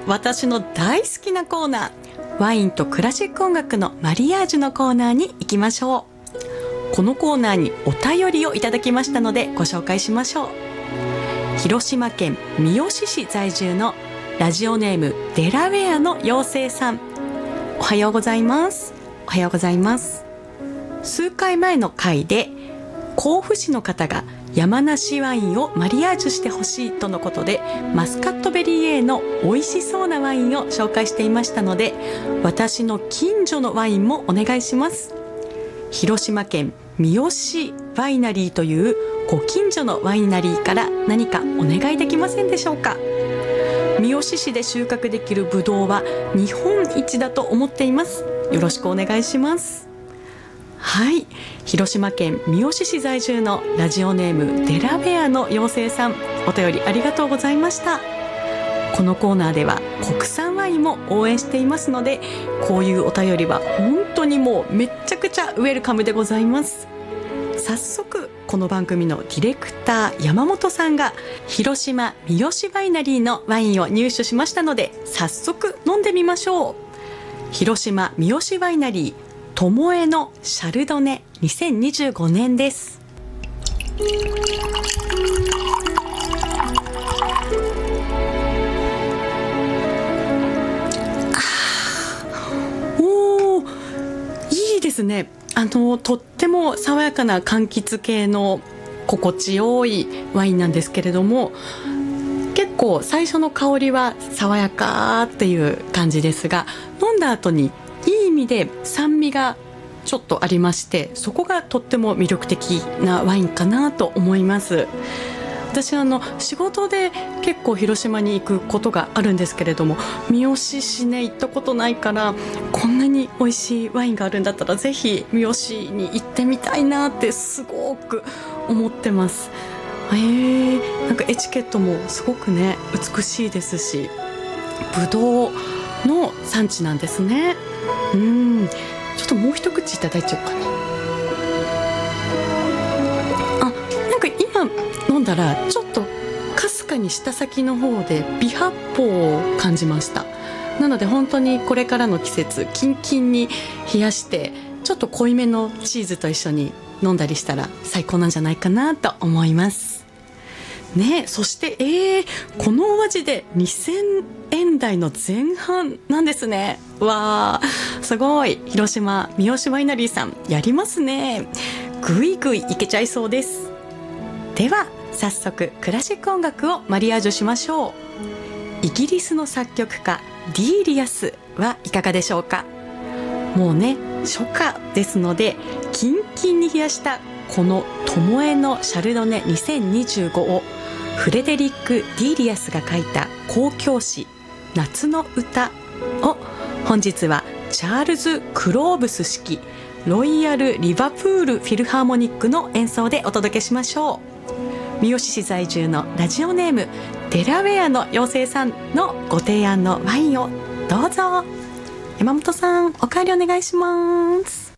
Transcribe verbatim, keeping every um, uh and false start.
私の大好きなコーナー、ワインとクラシック音楽のマリアージュのコーナーに行きましょう。このコーナーにお便りをいただきましたのでご紹介しましょう。広島県三次市在住のラジオネームデラウェアの妖精さん、おはようございます。おはようございます。数回前の回で甲府市の方が山梨ワインをマリアージュしてほしいとのことで、マスカットベリー A の美味しそうなワインを紹介していましたので、私の近所のワインもお願いします。広島県三次市ワイナリーというご近所のワイナリーから何かお願いできませんでしょうか。三次市で収穫できるブドウは日本一だと思っています。よろしくお願いします。はい、広島県三次市在住のラジオネームデラベアの妖精さん、お便りありがとうございました。このコーナーでは国産ワインも応援していますので、こういうお便りは本当にもうめっちゃくちゃウェルカムでございます。早速この番組のディレクター山本さんが広島三次ワイナリーのワインを入手しましたので、早速飲んでみましょう。広島三次ワイナリーともえのシャルドネにせんにじゅうごねんです。おー、いいですね。あのとっても爽やかな柑橘系の心地よいワインなんですけれども、結構最初の香りは爽やかっていう感じですが、飲んだ後にいい意味で酸味がちょっとありまして、そこがとっても魅力的なワインかなと思います。私あの仕事で結構広島に行くことがあるんですけれども、三次市ね行ったことないから、こんなに美味しいワインがあるんだったらぜひ三次に行ってみたいなってすごく思ってます。へー、なんかエチケットもすごくね美しいですし、ぶどうの産地なんですね。うん、ちょっともう一口いただいちゃおうかな。あ、なんか今飲んだらちょっとかすかに舌先の方で微発泡を感じました。なので本当にこれからの季節キンキンに冷やしてちょっと濃いめのチーズと一緒に飲んだりしたら最高なんじゃないかなと思いますね。そしてえー、このお味でにせんえん台の前半なんですね。わー、すごい。広島三次ワイナリーさんやりますね。ぐいぐいいけちゃいそうです。では早速クラシック音楽をマリアージュしましょう。イギリスの作曲家ディーリアスはいかがでしょうか。もうね初夏ですので、キンキンに冷やしたこのともえのシャルドネにせんにじゅうごをフレデリック・ディーリアスが書いた交響詩夏の歌を、本日はチャールズ・クローブス指揮ロイヤル・リバプール・フィルハーモニックの演奏でお届けしましょう。三次市在住のラジオネームデラウェアの妖精さんのご提案のワインをどうぞ。山本さん、お帰りお願いします。